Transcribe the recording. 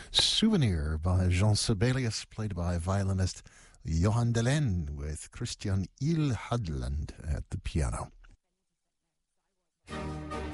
Souvenir by Jean Sibelius, played by violinist Johan Delen with Christian Ilhadland at the piano.